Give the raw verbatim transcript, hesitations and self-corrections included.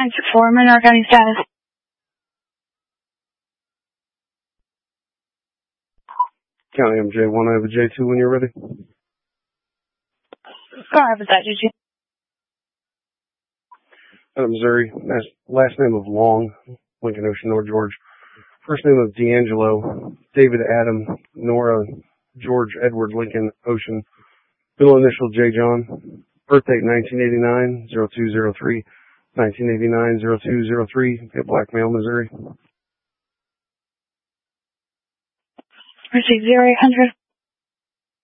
nine six four, Monroe County status. County M J one, I have a J two when you're ready. Go ahead with that, J two. Out of Missouri, last name of Long, Lincoln Ocean, North George. First name of D'Angelo, David Adam, Nora, George Edward Lincoln Ocean. Middle initial J. John. Birth date nineteen eighty-nine, oh two oh three. nineteen eighty-nine, oh two oh three. Black male, Missouri. Receive zero eight hundred.